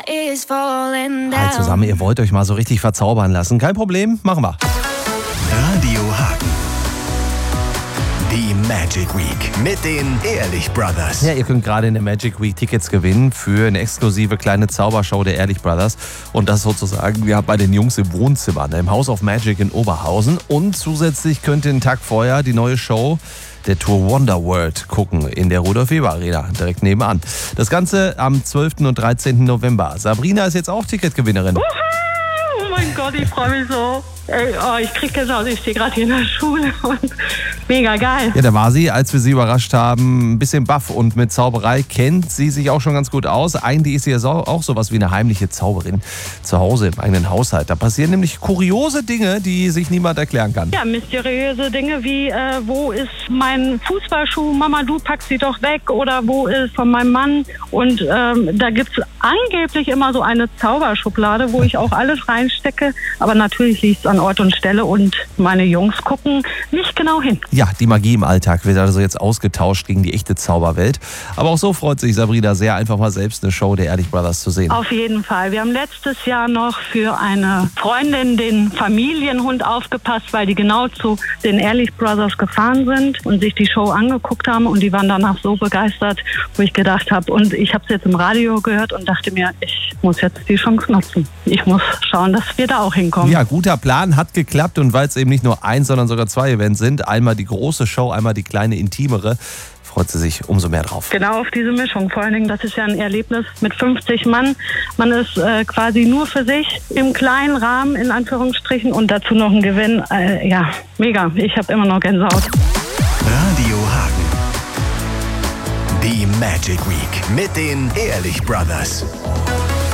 Hi zusammen, ihr wollt euch mal so richtig verzaubern lassen. Kein Problem, machen wir. Radio Hagen. Die Magic Week mit den Ehrlich Brothers. Ja, ihr könnt gerade in der Magic Week Tickets gewinnen für eine exklusive kleine Zaubershow der Ehrlich Brothers. Und das sozusagen bei den Jungs im Wohnzimmer, im House of Magic in Oberhausen. Und zusätzlich könnt ihr einen Tag vorher die neue Show der Tour Wonderworld gucken in der Rudolf-Weber-Arena, direkt nebenan. Das Ganze am 12. und 13. November. Sabrina ist jetzt auch Ticketgewinnerin. Oh mein Gott, ich freue mich so. Ey, ich krieg Gänsehaut, ich stehe gerade hier in der Schule und mega geil. Ja, da war sie, als wir sie überrascht haben, ein bisschen baff und mit Zauberei kennt sie sich auch schon ganz gut aus. Eigentlich ist sie ja auch sowas wie eine heimliche Zauberin zu Hause im eigenen Haushalt. Da passieren nämlich kuriose Dinge, die sich niemand erklären kann. Ja, mysteriöse Dinge wie, wo ist mein Fußballschuh? Mama, du packst sie doch weg. Oder wo ist von meinem Mann? Und da gibt's angeblich immer so eine Zauberschublade, wo ich auch alles reinstecke. Aber natürlich liegt's an Ort und Stelle und meine Jungs gucken nicht genau hin. Ja, die Magie im Alltag wird also jetzt ausgetauscht gegen die echte Zauberwelt. Aber auch so freut sich Sabrina sehr, einfach mal selbst eine Show der Ehrlich Brothers zu sehen. Auf jeden Fall. Wir haben letztes Jahr noch für eine Freundin den Familienhund aufgepasst, weil die genau zu den Ehrlich Brothers gefahren sind und sich die Show angeguckt haben. Und die waren danach so begeistert, wo ich gedacht habe, und ich habe es jetzt im Radio gehört und dachte mir, ich muss jetzt die Chance nutzen. Ich muss schauen, dass wir da auch hinkommen. Ja, guter Plan, hat geklappt. Und weil es eben nicht nur eins, sondern sogar zwei Events sind, einmal die große Show, einmal die kleine, intimere, freut sie sich umso mehr drauf. Genau auf diese Mischung. Vor allen Dingen, das ist ja ein Erlebnis mit 50 Mann. Man ist quasi nur für sich im kleinen Rahmen, in Anführungsstrichen, und dazu noch ein Gewinn. Ja, mega. Ich habe immer noch Gänsehaut. Radio Hagen. Die Magic Week mit den Ehrlich Brothers.